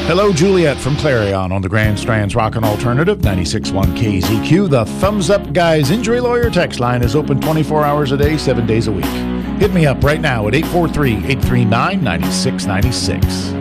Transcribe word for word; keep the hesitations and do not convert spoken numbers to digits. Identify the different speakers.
Speaker 1: Hello, Juliet from Clarion on the Grand Strands Rockin' Alternative, ninety-six point one K Z Q. The Thumbs Up Guys Injury Lawyer text line is open twenty-four hours a day, seven days a week. Hit me up right now at eight four three, eight three nine, nine six nine six.